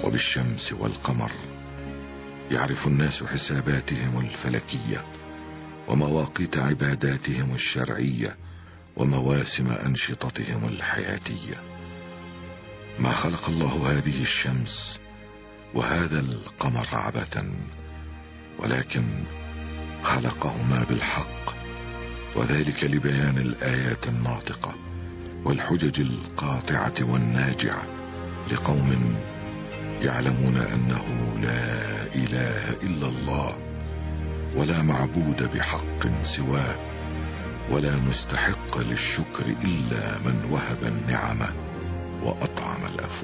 وبالشمس والقمر. يعرف الناس حساباتهم الفلكية ومواقيت عباداتهم الشرعية ومواسم أنشطتهم الحياتية. ما خلق الله هذه الشمس وهذا القمر عبثا، ولكن خلقهما بالحق، وذلك لبيان الآيات الناطقة والحجج القاطعة والناجعة لقوم يعلمون أنه لا إله إلا الله، ولا معبود بحق سواه، ولا مستحق للشكر إلا من وهب النعمة وأطعم الأفواه.